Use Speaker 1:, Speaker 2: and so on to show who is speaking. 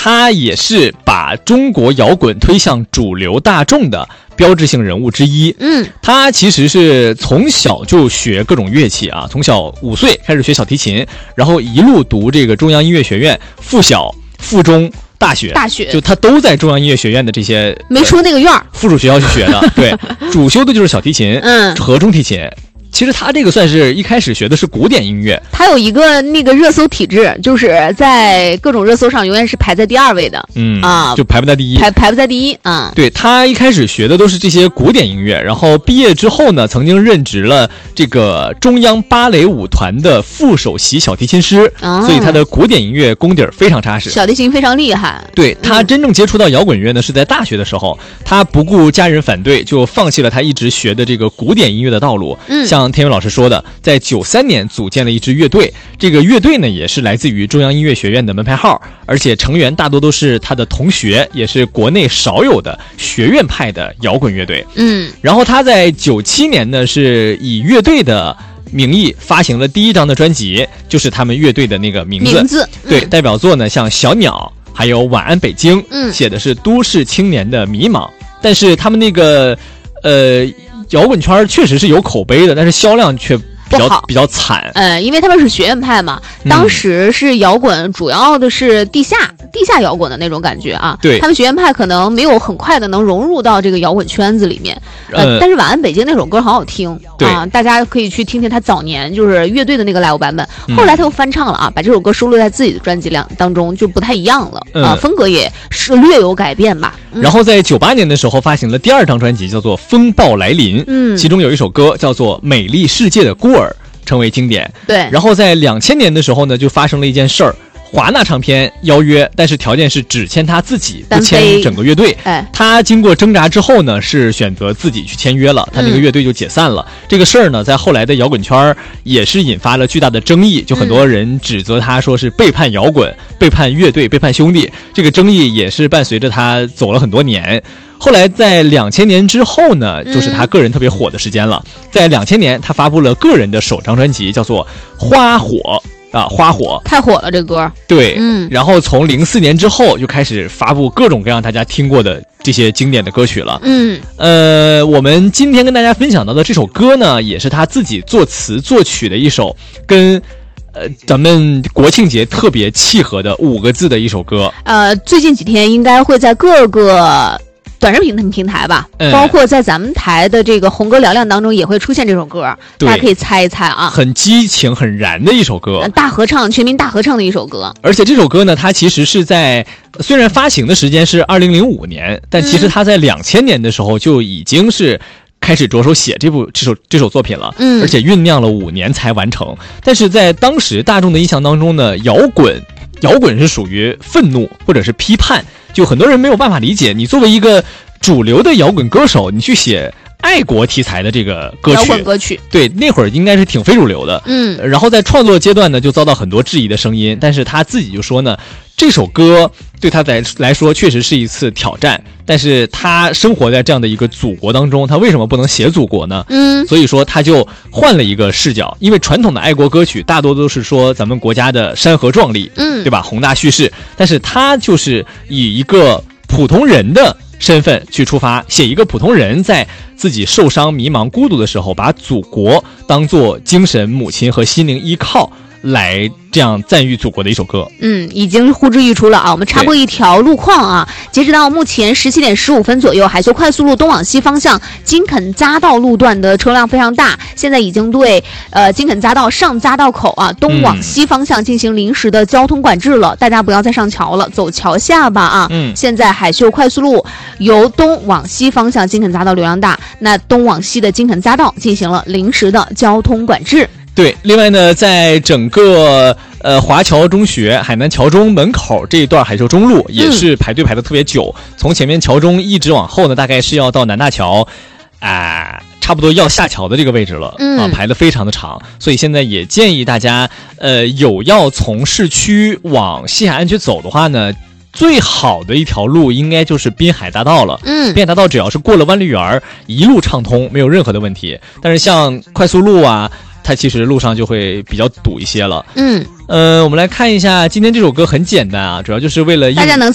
Speaker 1: 他也是把中国摇滚推向主流大众的标志性人物之一。他其实是从小就学各种乐器啊，从小5岁开始学小提琴，然后一路读这个中央音乐学院附小、附中、大学，就他都在中央音乐学院的这些
Speaker 2: 没出那个院
Speaker 1: 附属学校去学的。对，主修的就是小提琴和中提琴。其实他这个算是一开始学的是古典音乐，
Speaker 2: 他有一个那个热搜体质，就是在各种热搜上永远是排在第2位的，
Speaker 1: 就排不在第一，
Speaker 2: 排不在第一啊。
Speaker 1: 对，他一开始学的都是这些古典音乐，然后毕业之后呢，曾经任职了这个中央芭蕾舞团的副首席小提琴师，所以他的古典音乐功底非常扎实，
Speaker 2: 小提琴非常厉害。
Speaker 1: 对，他真正接触到摇滚乐呢，是在大学的时候，他不顾家人反对，就放弃了他一直学的这个古典音乐的道路。像天宇老师说的，在93年组建了一支乐队，这个乐队呢也是来自于中央音乐学院的门牌号，而且成员大多都是他的同学，也是国内少有的学院派的摇滚乐队。然后他在97年呢是以乐队的名义发行了第1张的专辑，就是他们乐队的那个名字。对，代表作呢像小鸟还有晚安北京，写的是都市青年的迷茫。但是他们那个摇滚圈确实是有口碑的，但是销量却比较惨。
Speaker 2: 因为他们是学院派嘛，当时是摇滚主要的是地下摇滚的那种感觉啊。
Speaker 1: 对，
Speaker 2: 他们学院派可能没有很快的能融入到这个摇滚圈子里面。但是晚安北京那首歌好好听啊，大家可以去听听他早年就是乐队的那个 live 版本。后来他又翻唱了啊，把这首歌收录在自己的专辑当中，就不太一样了风格也是略有改变吧。
Speaker 1: 然后在98年的时候发行了第2张专辑，叫做《风暴来临》，其中有一首歌叫做《美丽世界的孤儿》，成为经典。
Speaker 2: 对，
Speaker 1: 然后在2000年的时候呢，就发生了一件事儿。华纳唱片邀约，但是条件是只签他自己，不签整个乐队。他经过挣扎之后呢，是选择自己去签约了，他那个乐队就解散了。这个事儿呢，在后来的摇滚圈也是引发了巨大的争议，就很多人指责他说是背叛摇滚、背叛乐队、背叛兄弟。这个争议也是伴随着他走了很多年。后来在2000年之后呢，就是他个人特别火的时间了。在2000年，他发布了个人的首张专辑，叫做《花火》。花火
Speaker 2: 太火了，这歌。
Speaker 1: 对，然后从04年之后就开始发布各种各样大家听过的这些经典的歌曲了。我们今天跟大家分享到的这首歌呢，也是他自己作词作曲的一首跟咱们国庆节特别契合的5个字的一首歌。
Speaker 2: 最近几天应该会在各个短视频平台吧，包括在咱们台的这个红歌嘹亮当中也会出现这首歌，大家可以猜一猜啊。
Speaker 1: 很激情很燃的一首歌，
Speaker 2: 大合唱，全民大合唱的一首歌。
Speaker 1: 而且这首歌呢，它其实是在虽然发行的时间是2005年，但其实它在2000年的时候就已经是开始着手写这首作品了，而且酝酿了5年才完成。但是在当时大众的印象当中呢，摇滚是属于愤怒或者是批判，就很多人没有办法理解，你作为一个主流的摇滚歌手，你去写爱国题材的这个歌曲，
Speaker 2: 摇滚歌曲，
Speaker 1: 对，那会儿应该是挺非主流的。然后在创作阶段呢，就遭到很多质疑的声音，但是他自己就说呢，这首歌对他来说确实是一次挑战，但是他生活在这样的一个祖国当中，他为什么不能写祖国呢？所以说他就换了一个视角，因为传统的爱国歌曲大多都是说咱们国家的山河壮丽，对吧？宏大叙事，但是他就是以一个普通人的身份去出发，写一个普通人在自己受伤、迷茫、孤独的时候，把祖国当作精神母亲和心灵依靠，来这样赞誉祖国的一首歌。
Speaker 2: 已经呼之欲出了啊！我们插播一条路况啊，截止到目前17点15分左右，海修快速路东往西方向金肯匝道路段的车辆非常大，现在已经对金肯匝道上匝道口啊东往西方向进行临时的交通管制了，大家不要再上桥了，走桥下吧啊！现在海修快速路由东往西方向金肯匝道流量大，那东往西的金肯匝道进行了临时的交通管制。
Speaker 1: 对，另外呢，在整个华侨中学海南侨中门口这一段海修中路也是排队排的特别久，从前面侨中一直往后呢，大概是要到南大桥差不多要下桥的这个位置了，排得非常的长，所以现在也建议大家有要从市区往西海岸去走的话呢，最好的一条路应该就是滨海大道了。滨海大道只要是过了万绿园一路畅通，没有任何的问题。但是像快速路啊，它其实路上就会比较堵一些了。我们来看一下今天这首歌很简单啊，主要就是为了大
Speaker 2: 家能